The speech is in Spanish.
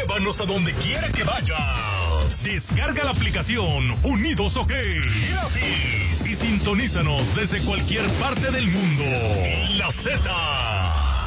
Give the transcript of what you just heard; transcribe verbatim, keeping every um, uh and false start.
Llévanos a donde quiera que vayas. Descarga la aplicación Unidos OK gratis y sintonízanos desde cualquier parte del mundo. La Z